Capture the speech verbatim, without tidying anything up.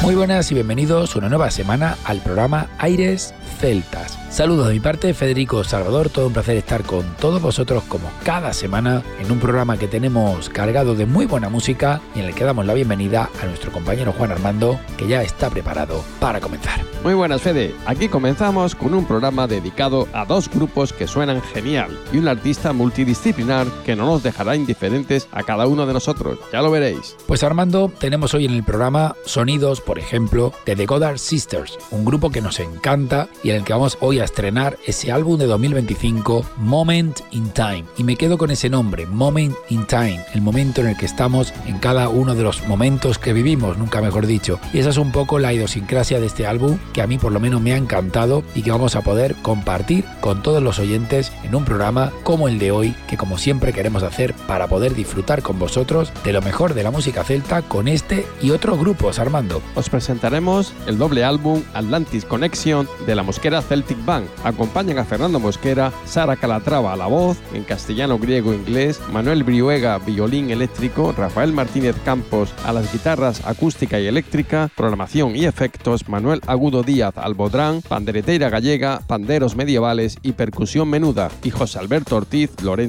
Muy buenas y bienvenidos una nueva semana al programa Aires Celtas. Saludos de mi parte, Federico Salvador, todo un placer estar con todos vosotros como cada semana en un programa que tenemos cargado de muy buena música y en el que damos la bienvenida a nuestro compañero Juan Armando, que ya está preparado para comenzar. Muy buenas, Fede. Aquí comenzamos con un programa dedicado a dos grupos que suenan genial y un artista multidisciplinar que no nos dejará indiferentes a cada uno de nosotros, ya lo veréis. Pues Armando, tenemos hoy en el programa sonidos, por ejemplo, de The Goddard Sisters, un grupo que nos encanta y en el que vamos hoy a estrenar ese álbum de dos mil veinticinco, Moment in Time. Y me quedo con ese nombre, Moment in Time, el momento en el que estamos en cada uno de los momentos que vivimos, nunca mejor dicho. Y esa es un poco la idiosincrasia de este álbum, que a mí por lo menos me ha encantado y que vamos a poder compartir con todos los oyentes en un programa como el de hoy, que como siempre queremos hacer para poder disfrutar con vosotros de lo mejor de la música celta con este y otros grupos, Armando. Os presentaremos el doble álbum Atlantis Connection de la Mosquera Celtic Band. Acompañan a Fernando Mosquera, Sara Calatrava a la voz, en castellano, griego e inglés, Manuel Brihuega, violín eléctrico, Rafael Martínez Campos a las guitarras acústica y eléctrica, programación y efectos, Manuel Agudo Díaz al bodrán, pandereteira gallega, panderos medievales y percusión menuda, y José Alberto Ortiz Lorenzo